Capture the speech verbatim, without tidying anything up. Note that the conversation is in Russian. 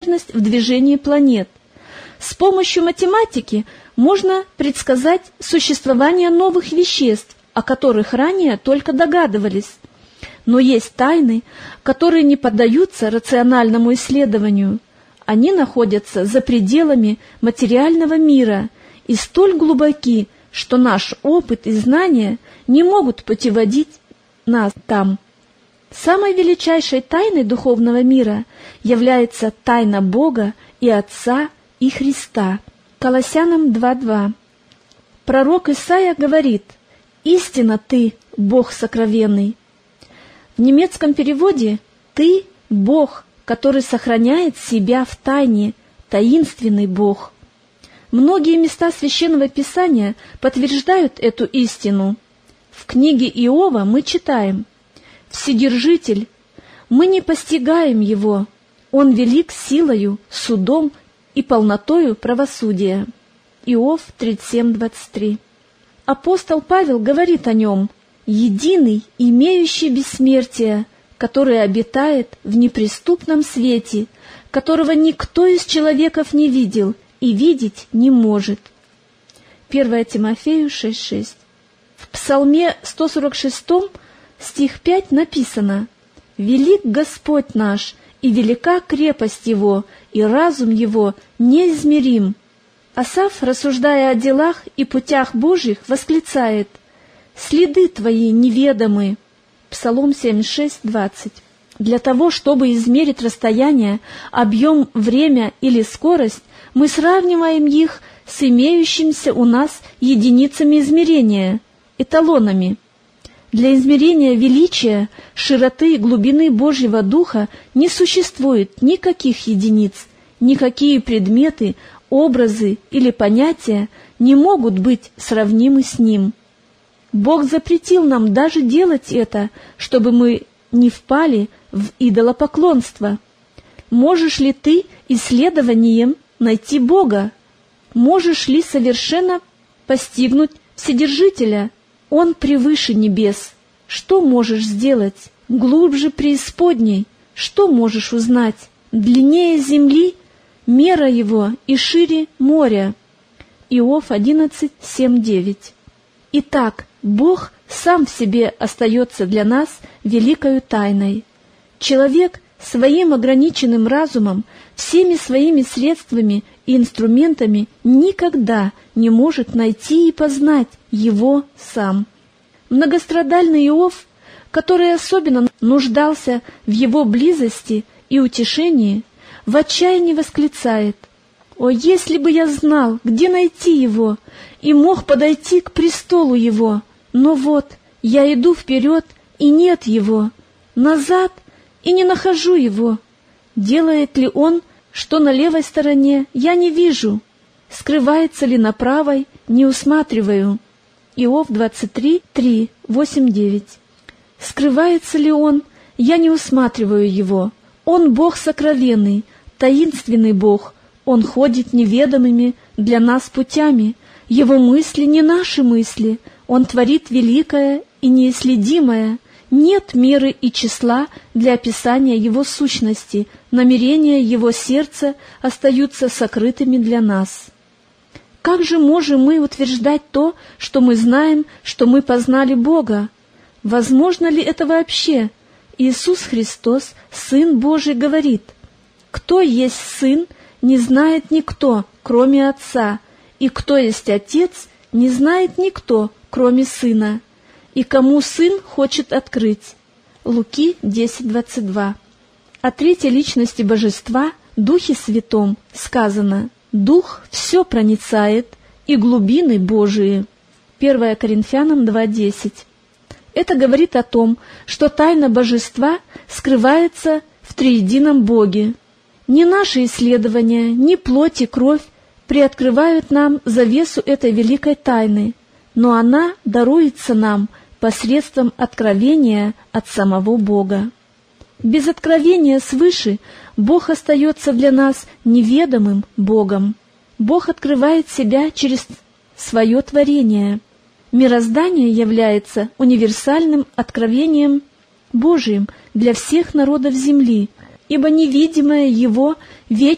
последовательность в движении планет. С помощью математики можно предсказать существование новых веществ, о которых ранее только догадывались. Но есть тайны, которые не поддаются рациональному исследованию. Они находятся за пределами материального мира и столь глубоки, что наш опыт и знания не могут путеводить нас там. Самой величайшей тайной духовного мира является тайна Бога и Отца и Христа. Колоссянам два два. Пророк Исаия говорит: «Истинно ты, Бог сокровенный». В немецком переводе «ты – Бог, который сохраняет себя в тайне, таинственный Бог». Многие места Священного Писания подтверждают эту истину. В книге Иова мы читаем: «Вседержитель, мы не постигаем Его, Он велик силою, судом и полнотою правосудия». Иов тридцать семь двадцать три. Апостол Павел говорит о Нем: «Единый, имеющий бессмертие, который обитает в неприступном свете, которого никто из человеков не видел и видеть не может». первое Тимофею шесть шесть. В Псалме сто сорок шесть, стих пять написано: «Велик Господь наш, и велика крепость Его, и разум Его неизмерим». Асаф, рассуждая о делах и путях Божьих, восклицает: «Следы Твои неведомы». Псалом семьдесят шесть двадцать. Для того, чтобы измерить расстояние, объем, время или скорость, мы сравниваем их с имеющимися у нас единицами измерения, эталонами. Для измерения величия, широты и глубины Божьего Духа не существует никаких единиц, никакие предметы, образы или понятия не могут быть сравнимы с Ним. Бог запретил нам даже делать это, чтобы мы не впали в идолопоклонство. Можешь ли ты исследованием найти Бога? Можешь ли совершенно постигнуть Вседержителя? Он превыше небес. Что можешь сделать? Глубже преисподней. Что можешь узнать? Длиннее земли, мера его и шире моря. Иов одиннадцать семь девять. Итак, Бог сам в себе остается для нас великою тайной. Человек своим ограниченным разумом, всеми своими средствами и инструментами никогда не может найти и познать Его сам. Многострадальный Иов, который особенно нуждался в Его близости и утешении, в отчаянии восклицает: «О, если бы я знал, где найти Его, и мог подойти к престолу Его! Но вот, я иду вперед, и нет Его, назад, и не нахожу Его. Делает ли Он, что на левой стороне, я не вижу? Скрывается ли на правой, не усматриваю?» Иов двадцать три три восемь девять. «Скрывается ли Он, я не усматриваю Его. Он Бог сокровенный, таинственный Бог, Он ходит неведомыми для нас путями, Его мысли не наши мысли, Он творит великое и неисследимое, нет меры и числа для описания Его сущности, намерения Его сердца остаются сокрытыми для нас». Как же можем мы утверждать то, что мы знаем, что мы познали Бога? Возможно ли это вообще? Иисус Христос, Сын Божий, говорит: «Кто есть Сын, не знает никто, кроме Отца, и кто есть Отец, не знает никто, кроме Сына, и кому Сын хочет открыть». Луки десять двадцать два. О третьей личности Божества, Духе Святом, сказано: «Дух все проницает, и глубины Божии». первое Коринфянам два десять. Это говорит о том, что тайна Божества скрывается в триедином Боге. Ни наши исследования, ни плоть и кровь приоткрывают нам завесу этой великой тайны, но она даруется нам посредством откровения от самого Бога. Без откровения свыше Бог остается для нас неведомым Богом. Бог открывает себя через свое творение. Мироздание является универсальным откровением Божиим для всех народов земли, ибо невидимое Его вечное